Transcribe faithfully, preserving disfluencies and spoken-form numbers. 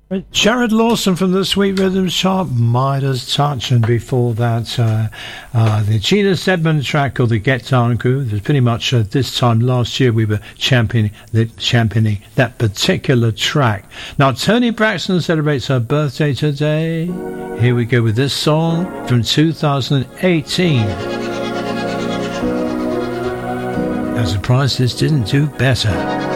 Jared Lawson from the Sweet Rhythms chart, Midas Touch, and before that, uh, uh, the Gina Sedman track called The Get Down Groove. There's pretty much uh, this time last year we were championing, the, championing that particular track. Now, Toni Braxton celebrates her birthday today. Here we go with this song from two thousand eighteen. I'm surprised this didn't do better.